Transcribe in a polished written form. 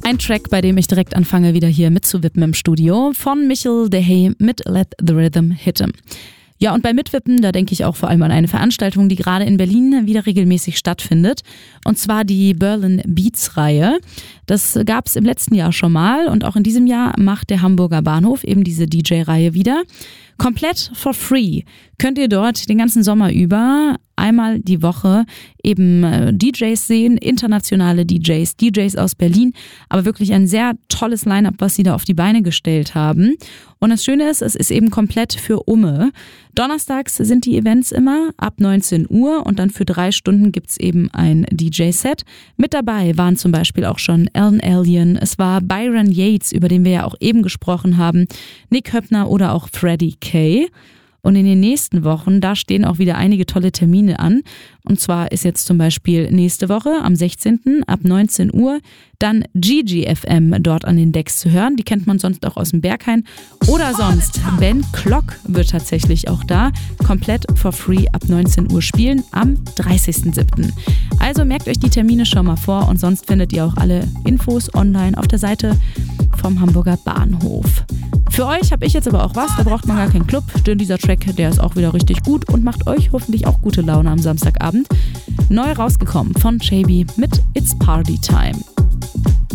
Ein Track, bei dem ich direkt anfange, wieder hier mitzuwippen im Studio, von Michael DeHay mit Let the Rhythm Hit 'em. Ja, und beim Mitwippen, da denke ich auch vor allem an eine Veranstaltung, die gerade in Berlin wieder regelmäßig stattfindet. Und zwar die Berlin Beats Reihe. Das gab es im letzten Jahr schon mal und auch in diesem Jahr macht der Hamburger Bahnhof eben diese DJ-Reihe wieder. Komplett for free könnt ihr dort den ganzen Sommer über einmal die Woche eben DJs sehen, internationale DJs aus Berlin, aber wirklich ein sehr tolles Line-Up, was sie da auf die Beine gestellt haben. Und das Schöne ist, es ist eben komplett für Umme. Donnerstags sind die Events immer ab 19 Uhr und dann für 3 Stunden gibt's eben ein DJ-Set. Mit dabei waren zum Beispiel auch schon Alan Alien, es war Byron Yates, über den wir ja auch eben gesprochen haben, Nick Höppner oder auch Freddie Kay. Und in den nächsten Wochen, da stehen auch wieder einige tolle Termine an. Und zwar ist jetzt zum Beispiel nächste Woche am 16. ab 19 Uhr dann GGFM dort an den Decks zu hören. Die kennt man sonst auch aus dem Berghain. Oder sonst, Ben Klock wird tatsächlich auch da komplett for free ab 19 Uhr spielen am 30.07. Also merkt euch die Termine schon mal vor und sonst findet ihr auch alle Infos online auf der Seite vom Hamburger Bahnhof. Für euch habe ich jetzt aber auch was, da braucht man gar keinen Club, denn dieser Track, der ist auch wieder richtig gut und macht euch hoffentlich auch gute Laune am Samstagabend. Neu rausgekommen von JB mit It's Party Time.